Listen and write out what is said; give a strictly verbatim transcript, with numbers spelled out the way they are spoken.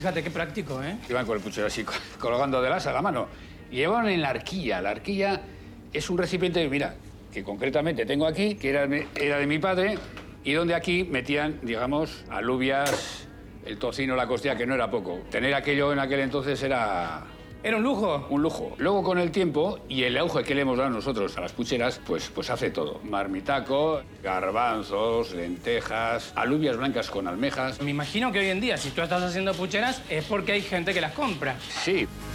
Fíjate qué práctico, ¿eh? Iban con el puchero así, colgando del asa a la mano. Y llevaban en la arquilla. La arquilla es un recipiente, mira, que concretamente tengo aquí, que era, era de mi padre, y donde aquí metían, digamos, alubias, el tocino, la costilla, que no era poco. Tener aquello en aquel entonces era... ¿Era un lujo? Un lujo. Luego, con el tiempo y el auge que le hemos dado nosotros a las pucheras, pues, pues hace todo. Marmitaco, garbanzos, lentejas, alubias blancas con almejas. Me imagino que hoy en día, si tú estás haciendo pucheras, es porque hay gente que las compra. Sí.